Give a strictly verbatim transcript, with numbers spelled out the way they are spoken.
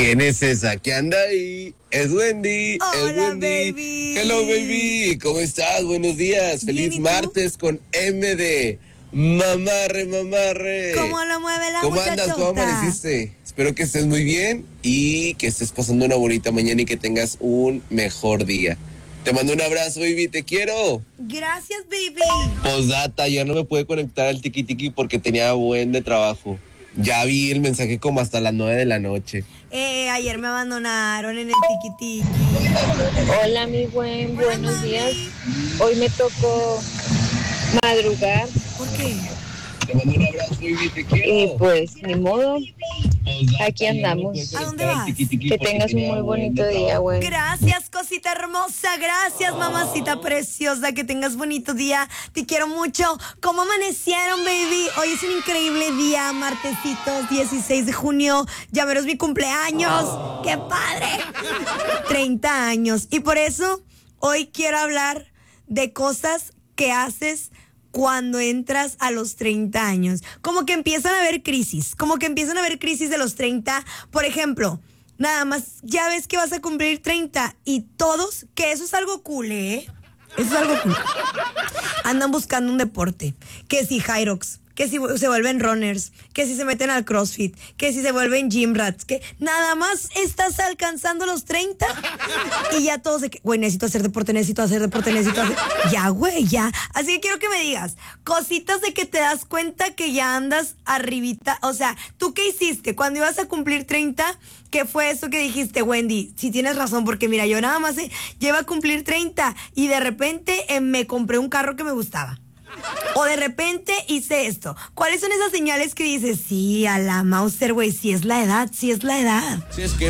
¿Quién es esa que anda ahí? Es Wendy. Hola, es Wendy. baby. Hello, baby. ¿Cómo estás? Buenos días. Bien, Feliz ¿y tú? martes con M de mamarre, mamarre. ¿Cómo lo mueve la ¿Cómo muchachota? andas? ¿Cómo amaneciste? Espero que estés muy bien y que estés pasando una bonita mañana y que tengas un mejor día. Te mando un abrazo, baby. Te quiero. Gracias, baby. Posdata, ya no me pude conectar al tiki tiki porque tenía buen de trabajo. Ya vi el mensaje como hasta las nueve de la noche. Eh, ayer me abandonaron en el tiki tiki. Hola, mi buen, Hola, buenos mami. días. Hoy me tocó madrugar ¿Por qué? Te mando un abrazo, baby. Te y quiero. pues ni modo. Posdata, Aquí ya no me andamos. pude ¿A dónde conectar al vas? tiki tiki Que porque tengas un tenía muy buen bonito de día, trabajo. güey. Gracias, cosita hermosa. Gracias, mamacita preciosa. Que tengas bonito día. Te quiero mucho. ¿Cómo amanecieron, baby? Hoy es un increíble día, martesitos, dieciséis de junio. Ya menos mi cumpleaños. ¡Qué padre! treinta años. Y por eso, hoy quiero hablar de cosas que haces cuando entras a los treinta años. Como que empiezan a haber crisis, como que empiezan a haber crisis de los treinta. Por ejemplo, nada más, ya ves que vas a cumplir treinta y todos, que eso es algo cool, ¿eh? Eso es algo cool. Andan buscando un deporte, que si Hyrox, que si se vuelven runners, que si se meten al CrossFit, que si se vuelven gym rats, que nada más estás alcanzando los treinta y ya todos de que, güey, necesito hacer deporte, necesito hacer deporte, necesito hacer... Ya, güey, ya. Así que quiero que me digas, cositas de que te das cuenta que ya andas arribita. O sea, ¿tú qué hiciste cuando ibas a cumplir treinta? ¿Qué fue eso que dijiste, Wendy? Si tienes razón, porque mira, yo nada más eh, llevo a cumplir treinta y de repente eh, me compré un carro que me gustaba. O de repente hice esto. ¿Cuáles son esas señales que dices, sí, a la Mauser, güey, si es la edad, si es la edad? Sí, es que